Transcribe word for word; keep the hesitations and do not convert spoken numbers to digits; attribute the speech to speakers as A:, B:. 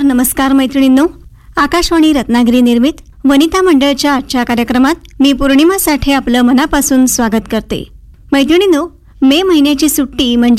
A: नमस्कार मैत्रिणींनो, आकाशवाणी रत्नागिरी निर्मित वनिता मंडळच्या आजच्या कार्यक्रमात मी पौर्णिमा साठे आपलं मनापासून स्वागत करते. मैत्रिणींनो, मे महिन्याची सुट्टी म्हणजे